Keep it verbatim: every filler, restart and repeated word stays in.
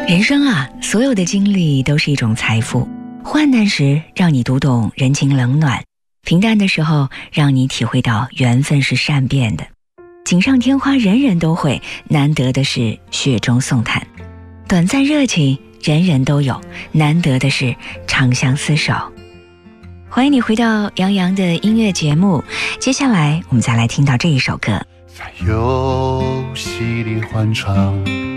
人生啊，所有的经历都是一种财富。患难时让你读懂人情冷暖，平淡的时候让你体会到缘分是善变的。锦上添花人人都会，难得的是雪中送炭。短暂热情人人都有，难得的是长相厮守。欢迎你回到杨洋的音乐节目，接下来我们再来听到这一首歌。 在游戏里欢唱，